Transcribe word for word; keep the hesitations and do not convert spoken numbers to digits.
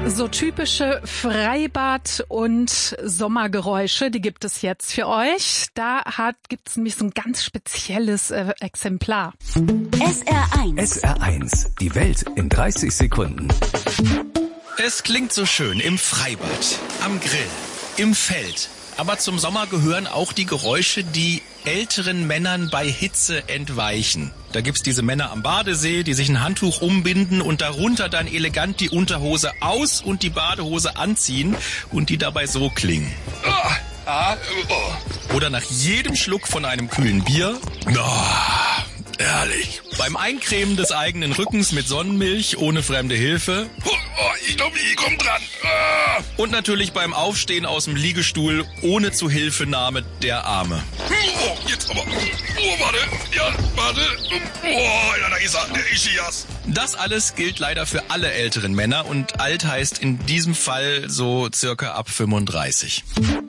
So typische Freibad- und Sommergeräusche, die gibt es jetzt für euch. Da gibt es nämlich so ein ganz spezielles äh, Exemplar. S R eins. S R eins. Die Welt in dreißig Sekunden. Es klingt so schön im Freibad, am Grill, im Feld. Aber zum Sommer gehören auch die Geräusche, die älteren Männern bei Hitze entweichen. Da gibt's diese Männer am Badesee, die sich ein Handtuch umbinden und darunter dann elegant die Unterhose aus und die Badehose anziehen und die dabei so klingen. Oder nach jedem Schluck von einem kühlen Bier. Oh, herrlich. Beim Eincremen des eigenen Rückens mit Sonnenmilch ohne fremde Hilfe. Oh, ich glaube, ich komm dran. Ah. Und natürlich beim Aufstehen aus dem Liegestuhl ohne Zuhilfenahme der Arme. Oh, jetzt aber. Oh, warte. Ja, warte. Oh, ja, da ist er, der Ischias. Das alles gilt leider für alle älteren Männer und alt heißt in diesem Fall so circa ab fünfunddreißig.